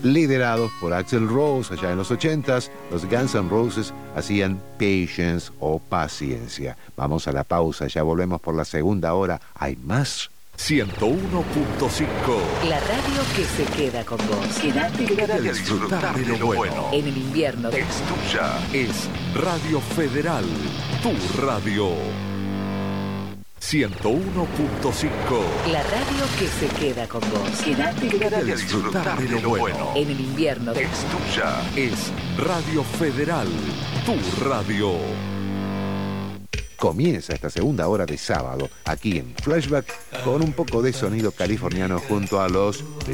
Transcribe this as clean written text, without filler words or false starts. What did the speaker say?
liderados por Axl Rose allá en los 80s. Los Guns N' Roses hacían Patience o Paciencia. Vamos a la pausa, ya volvemos por la segunda hora. Hay más. 101.5. La radio que se queda con vos. Quédate a disfrutar de lo bueno. En el invierno Es tuya. Es Radio Federal, tu radio. 101.5. La radio que se queda con vos. Quédate a disfrutar de lo bueno. En el invierno Es tuya. Es Radio Federal, tu radio. Comienza esta segunda hora de sábado, aquí en Flashback, con un poco de sonido californiano junto a los